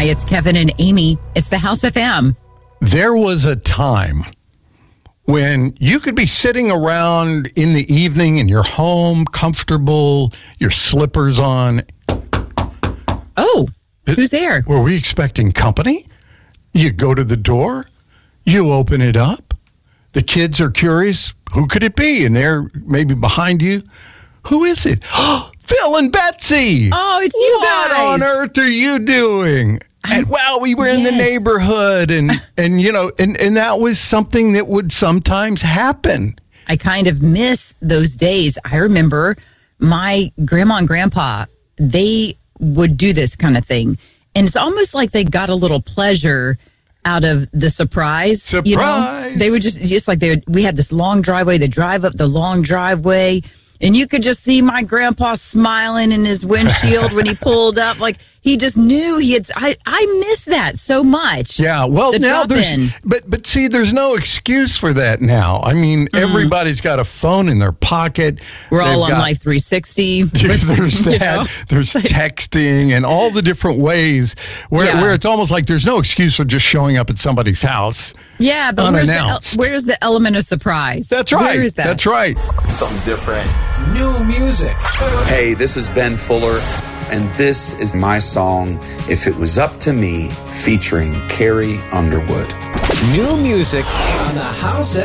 Hi, it's Kevin and Amy. It's the House FM. There was a time when you could be sitting around in the evening in your home, comfortable, your slippers on. Oh, who's there? Were we expecting company? You go to the door, you open it up. The kids are curious. Who could it be? And they're maybe behind you. Who is it? Phil and Betsy. Oh, it's you guys. What on earth are you doing? And well, we were in the neighborhood and that was something that would sometimes happen. I kind of miss those days. I remember my grandma and grandpa, they would do this kind of thing. And it's almost like they got a little pleasure out of the surprise. Surprise! You know? They would just like we had this long driveway, they drive up the long driveway. And you could just see my grandpa smiling in his windshield when he pulled up. Like, he just knew he had... I miss that so much. Yeah, well, now there's... But see, there's no excuse for that now. I mean, everybody's got a phone in their pocket. We're all on Life 360. There's that. There's texting and all the different ways where it's almost like there's no excuse for just showing up at somebody's house. Yeah, but unannounced. Where's the element of surprise? That's right. Where is that? That's right. Something different. New music. Hey, this is Ben Fuller, and this is my song, If It Was Up to Me, featuring Carrie Underwood. New music on the House